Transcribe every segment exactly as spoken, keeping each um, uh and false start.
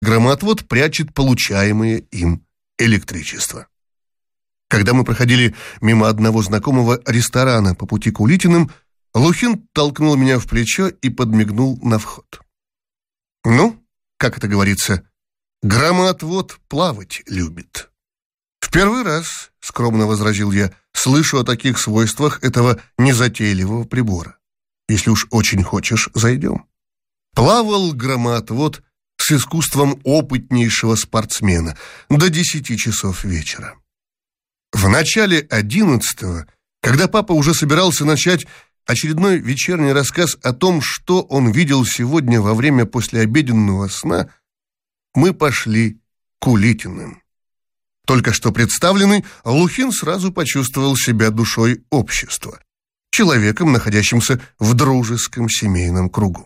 громоотвод прячет получаемое им электричество. Когда мы проходили мимо одного знакомого ресторана по пути к Улитиным, Лухин толкнул меня в плечо и подмигнул на вход. «Ну, как это говорится, громоотвод плавать любит». «В первый раз, — скромно возразил я, — слышу о таких свойствах этого незатейливого прибора. Если уж очень хочешь, зайдем». Плавал громоотвод с искусством опытнейшего спортсмена до десяти часов вечера. В начале одиннадцатого, когда папа уже собирался начать очередной вечерний рассказ о том, что он видел сегодня во время послеобеденного сна, мы пошли к Улитиным. Только что представленный, Лухин сразу почувствовал себя душой общества, человеком, находящимся в дружеском семейном кругу.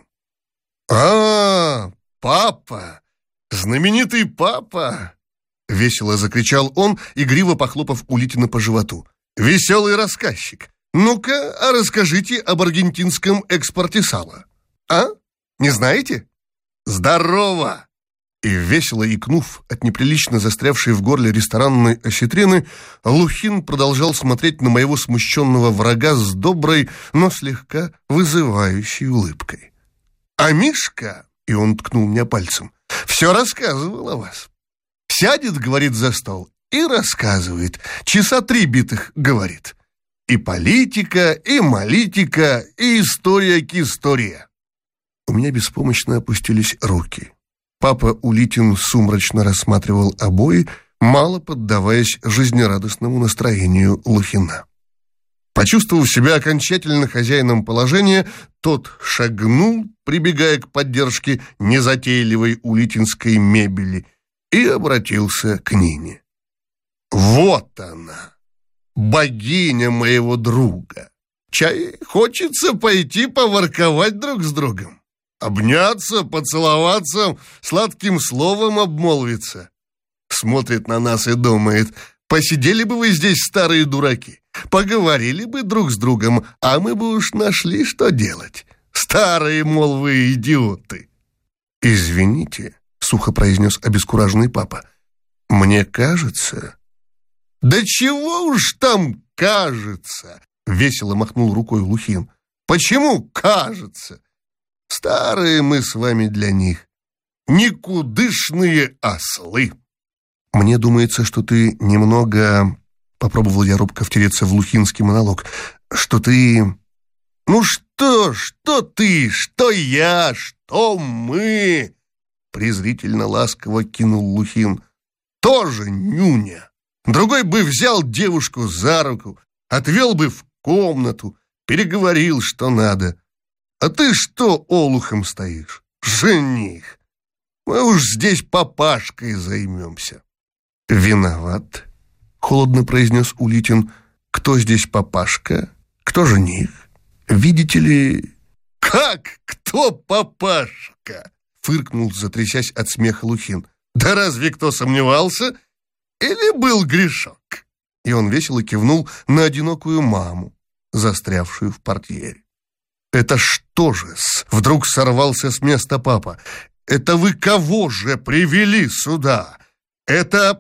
«А, папа! Знаменитый папа!» — весело закричал он, игриво похлопав Улитина по животу. «Веселый рассказчик! Ну-ка, а расскажите об аргентинском экспорте сала. А? Не знаете? Здорово!» И весело икнув от неприлично застрявшей в горле ресторанной осетрины, Лухин продолжал смотреть на моего смущенного врага с доброй, но слегка вызывающей улыбкой. «А Мишка, — и он ткнул меня пальцем, — все рассказывал о вас. Сядет, — говорит, — за стол и рассказывает. Часа три битых, — говорит. И политика, и молитика, и история-ки-история». У меня беспомощно опустились руки. Папа Улитин сумрачно рассматривал обои, мало поддаваясь жизнерадостному настроению Лухина. Почувствовав себя окончательно хозяином положения, тот шагнул, прибегая к поддержке незатейливой улитинской мебели, и обратился к Нине. «Вот она, богиня моего друга. Чай хочется пойти поворковать друг с другом, обняться, поцеловаться, сладким словом обмолвиться». Смотрит на нас и думает: посидели бы вы здесь, старые дураки, поговорили бы друг с другом, а мы бы уж нашли, что делать. Старые, мол, вы идиоты. «Извините, — сухо произнес обескураженный папа, — мне кажется...» «Да чего уж там кажется!» — весело махнул рукой Лухин. «Почему кажется? Старые мы с вами для них, никудышные ослы». «Мне думается, что ты немного...» — попробовал я робко втереться в лухинский монолог. «Что ты...» «Ну что, что ты, что я, что мы?» Презрительно ласково кинул Лухин. «Тоже нюня. Другой бы взял девушку за руку, отвел бы в комнату, переговорил, что надо. А ты что олухом стоишь? Жених. Мы уж здесь папашкой займемся». «Виноват», — холодно произнес Улитин. «Кто здесь папашка? Кто жених? Видите ли...» «Как? Кто папашка?» — фыркнул, затрясясь от смеха Лухин. «Да разве кто сомневался? Или был грешок?» И он весело кивнул на одинокую маму, застрявшую в портьере. «Это что же-с?» — вдруг сорвался с места папа. «Это вы кого же привели сюда? Это...»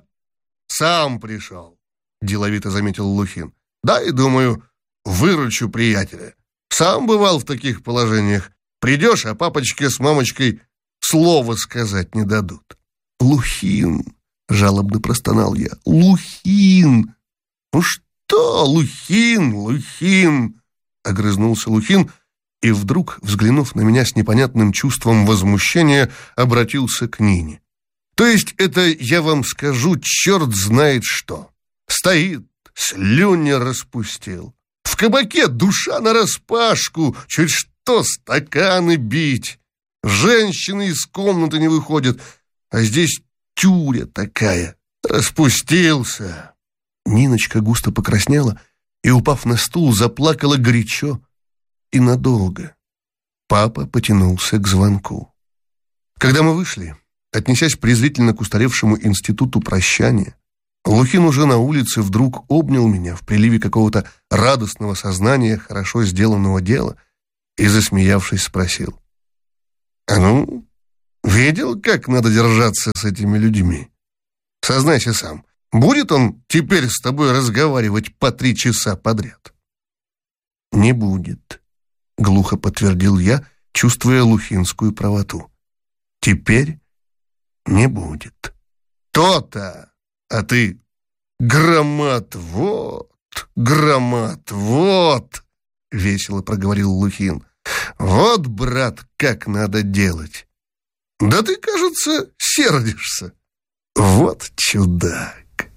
«Сам пришел», — деловито заметил Лухин. «Да, и думаю, выручу приятеля. Сам бывал в таких положениях. Придешь, а папочке с мамочкой слова сказать не дадут». «Лухин», — жалобно простонал я, — «Лухин». «Ну что, Лухин, Лухин», — огрызнулся Лухин, и вдруг, взглянув на меня с непонятным чувством возмущения, обратился к Нине. «То есть это, я вам скажу, черт знает что. Стоит, слюни распустил. В кабаке душа нараспашку, чуть что стаканы бить. Женщины из комнаты не выходят, а здесь тюря такая. Распустился». Ниночка густо покраснела и, упав на стул, заплакала горячо и надолго. Папа потянулся к звонку. Когда мы вышли, отнесясь презрительно к устаревшему институту прощания, Лухин уже на улице вдруг обнял меня в приливе какого-то радостного сознания хорошо сделанного дела и, засмеявшись, спросил: «А ну, Видел, как надо держаться с этими людьми? Сознайся сам, будет он теперь с тобой разговаривать по три часа подряд? Не будет, глухо подтвердил я, чувствуя лухинскую правоту. Теперь не будет. То-то, а ты громад, вот, громад, вот, весело проговорил Лухин. Вот, брат, как надо делать. Да ты, кажется, сердишься. Вот чудак.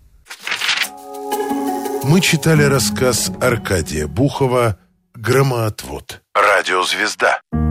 Мы читали рассказ Аркадия Бухова «Громоотвод». Радиозвезда.